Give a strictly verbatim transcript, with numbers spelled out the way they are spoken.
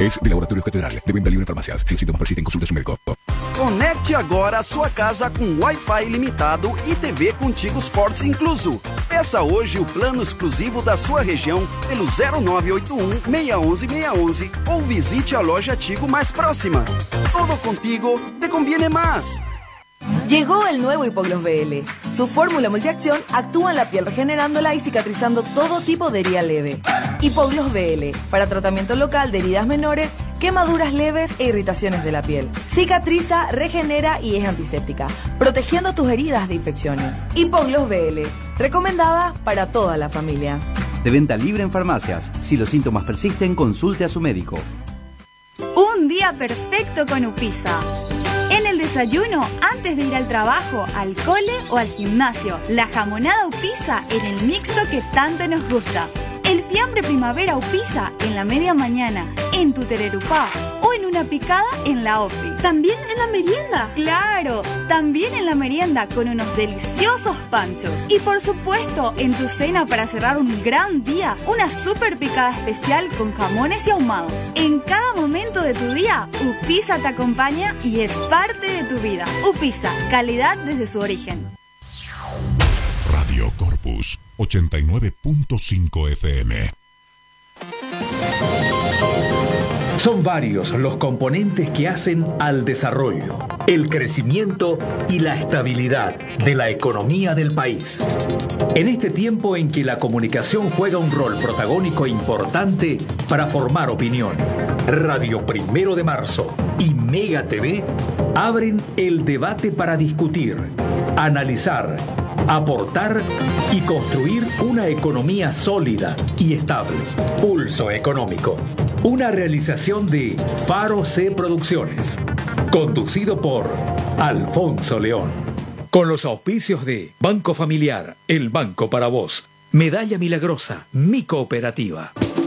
Es de Laboratorios Catedral, de venta libre en farmácias. Si los síntomas persisten, consulte a su médico. Conecte agora a sua casa com Wi-Fi ilimitado e T V Contigo Sports incluso. Peça hoje o plano exclusivo da sua região pelo zero nove oito um, seis um um, seis um um ou visite a loja Tigo mais próxima. Todo contigo te conviene más. Llegó el nuevo Hipogloss B L. Su fórmula multiacción actúa en la piel regenerándola y cicatrizando todo tipo de herida leve. Hipogloss B L, para tratamiento local de heridas menores, quemaduras leves e irritaciones de la piel. Cicatriza, regenera y es antiséptica, protegiendo tus heridas de infecciones. Hipogloss B L, recomendada para toda la familia. De venta libre en farmacias. Si los síntomas persisten, consulte a su médico. Un día perfecto con Upisa. En el desayuno, antes de ir al trabajo, al cole o al gimnasio, la jamonada Upisa en el mixto que tanto nos gusta. El fiambre primavera Upisa en la media mañana, en tu tererupá o en una picada en la ofi. También en la merienda. Claro, también en la merienda con unos deliciosos panchos. Y por supuesto, en tu cena para cerrar un gran día, una super picada especial con jamones y ahumados. En cada momento de tu día, Upisa te acompaña y es parte de tu vida. Upisa, calidad desde su origen. Radio Corpus ochenta y nueve punto cinco F M. Son varios los componentes que hacen al desarrollo, el crecimiento y la estabilidad de la economía del país. En este tiempo en que la comunicación juega un rol protagónico e importante para formar opinión, Radio Primero de Marzo y Mega T V abren el debate para discutir, analizar, aportar y construir una economía sólida y estable. Pulso Económico, una realización de Faro C Producciones, conducido por Alfonso León, con los auspicios de Banco Familiar, el banco para vos, Medalla Milagrosa, mi cooperativa.